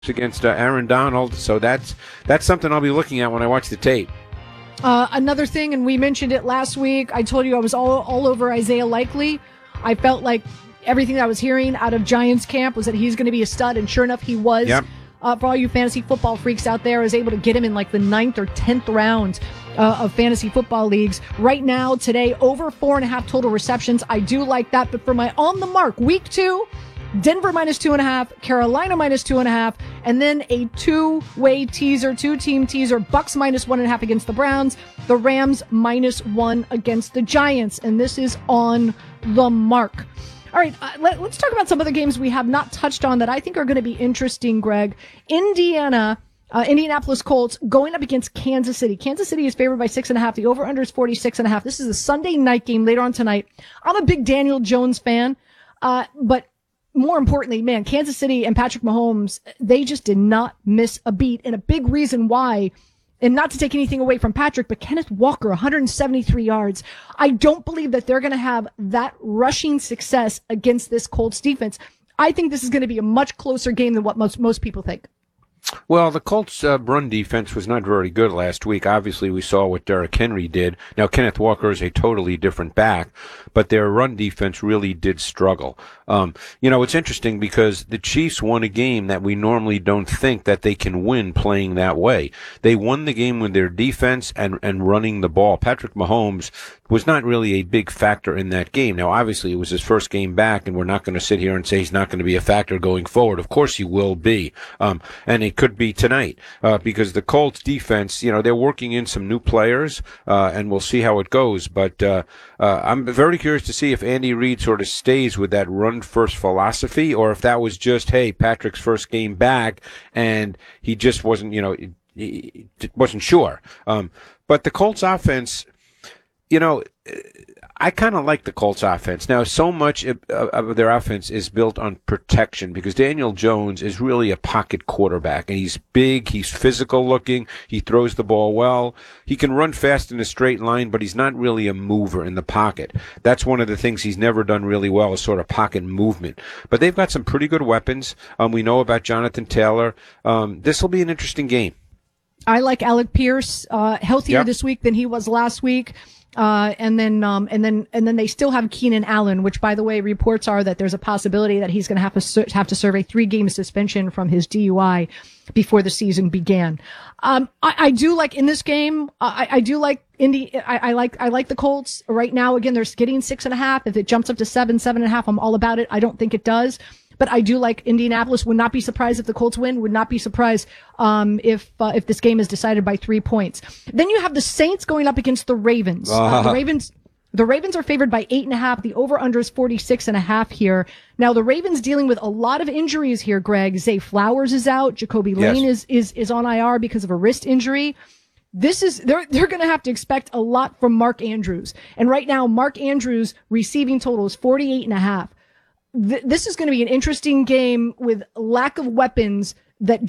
against Aaron Donald. So that's something I'll be looking at when I watch the tape. Another thing, and we mentioned it last week, I told you I was all over Isaiah Likely. I felt like everything that I was hearing out of Giants camp was that he's going to be a stud, and sure enough, he was. Yep. For all you fantasy football freaks out there, I was able to get him in like the 9th or 10th round of fantasy football leagues. Right now, today, over 4.5 total receptions. I do like that, but for my on the mark, week 2, Denver -2.5, Carolina -2.5, and then a two-team teaser, Bucks -1.5 against the Browns, the Rams -1 against the Giants, and this is on the mark. All right, let's talk about some other games we have not touched on that I think are going to be interesting, Greg. Indianapolis Colts going up against Kansas City. Kansas City is favored by 6.5. The over-under is 46.5. This is a Sunday night game later on tonight. I'm a big Daniel Jones fan, but more importantly, man, Kansas City and Patrick Mahomes, they just did not miss a beat. And a big reason why, and not to take anything away from Patrick, but Kenneth Walker, 173 yards. I don't believe that they're going to have that rushing success against this Colts defense. I think this is going to be a much closer game than what most people think. Well, the Colts' run defense was not very good last week. Obviously, we saw what Derrick Henry did. Now, Kenneth Walker is a totally different back, but their run defense really did struggle. It's interesting because the Chiefs won a game that we normally don't think that they can win playing that way. They won the game with their defense and running the ball. Patrick Mahomes was not really a big factor in that game. Now, obviously, it was his first game back, and we're not going to sit here and say he's not going to be a factor going forward. Of course he will be. And it could be tonight, because the Colts defense, they're working in some new players, and we'll see how it goes. But I'm very curious to see if Andy Reid sort of stays with that run-first philosophy, or if that was just, hey, Patrick's first game back, and he just wasn't, he wasn't sure. But the Colts offense, I kind of like the Colts offense. Now, so much of their offense is built on protection because Daniel Jones is really a pocket quarterback, and he's big, he's physical looking, he throws the ball well. He can run fast in a straight line, but he's not really a mover in the pocket. That's one of the things he's never done really well, is sort of pocket movement. But they've got some pretty good weapons. We know about Jonathan Taylor. This will be an interesting game. I like Alec Pierce, healthier this week than he was last week. And then they still have Keenan Allen, which, by the way, reports are that there's a possibility that he's going to have to serve a 3-game suspension from his DUI before the season began. I do like in this game. I do like Indy. I like the Colts right now. Again, they're getting 6.5. If it jumps up to 7.5, I'm all about it. I don't think it does. But I do like Indianapolis. Would not be surprised if the Colts win. Would not be surprised if this game is decided by 3 points. Then you have the Saints going up against the Ravens. The Ravens are favored by 8.5. The over/under is 46.5 here. Now the Ravens dealing with a lot of injuries here. Greg, Zay Flowers is out. Jacoby Lane is on IR because of a wrist injury. They're going to have to expect a lot from Mark Andrews. And right now, Mark Andrews' receiving total is 48.5. This is going to be an interesting game with lack of weapons that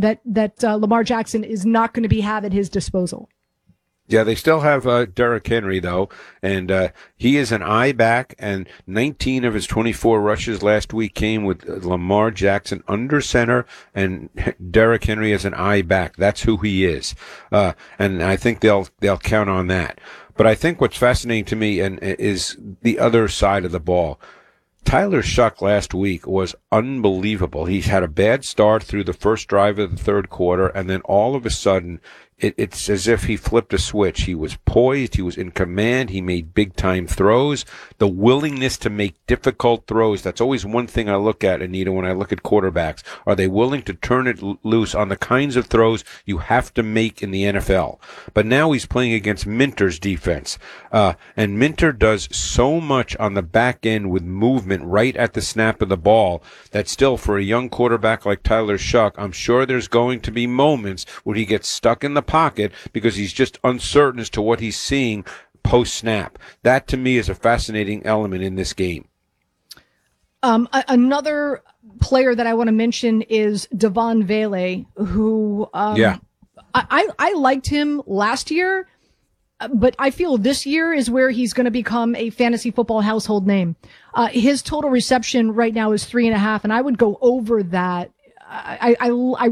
Lamar Jackson is not going to have at his disposal. Yeah, they still have Derrick Henry, though, and he is an I back, and 19 of his 24 rushes last week came with Lamar Jackson under center and Derrick Henry as an I back. That's who he is, and I think they'll count on that. But I think what's fascinating to me is the other side of the ball. Tyler Shuck last week was unbelievable. He had a bad start through the first drive of the third quarter, and then all of a sudden, it's as if he flipped a switch. He was poised. He was in command. He made big-time throws. The willingness to make difficult throws, that's always one thing I look at, Anita, when I look at quarterbacks. Are they willing to turn it loose on the kinds of throws you have to make in the NFL? But now he's playing against Minter's defense. And Minter does so much on the back end with movement right at the snap of the ball that still, for a young quarterback like Tyler Shuck, I'm sure there's going to be moments where he gets stuck in the pocket because he's just uncertain as to what he's seeing post-snap. That, to me, is a fascinating element in this game. Another player that I want to mention is Devon Vele, who I liked him last year, but I feel this year is where he's going to become a fantasy football household name. His total reception right now is 3.5, and I would go over that I